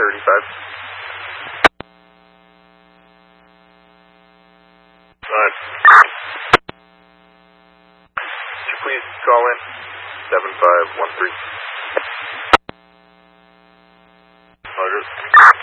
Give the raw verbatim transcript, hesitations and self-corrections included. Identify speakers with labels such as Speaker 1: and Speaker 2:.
Speaker 1: thirty-five. Alright. Could you please call in seven five one three?